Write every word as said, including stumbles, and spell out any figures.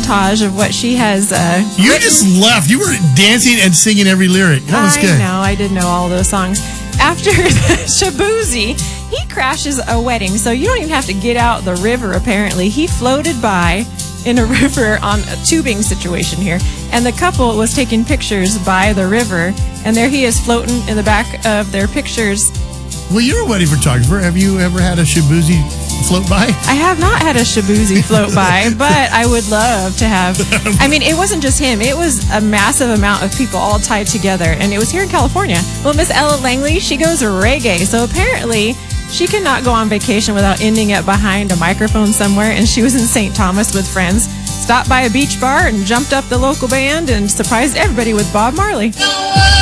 montage of what she has. Uh, you written. just left. You were dancing and singing every lyric. That was I good. I know. I did know all those songs. After Shaboozey, he crashes a wedding, so you don't even have to get out the river, apparently. He floated by in a river on a tubing situation here, and the couple was taking pictures by the river, and there he is floating in the back of their pictures. Well, you're a wedding photographer. Have you ever had a Shaboozey float by? I have not had a Shaboozey float by, but I would love to have. I mean, it wasn't just him. It was a massive amount of people all tied together, and it was here in California. Well, Miss Ella Langley, she goes reggae, so apparently she cannot go on vacation without ending up behind a microphone somewhere, and she was in Saint Thomas with friends, stopped by a beach bar and jumped up the local band and surprised everybody with Bob Marley.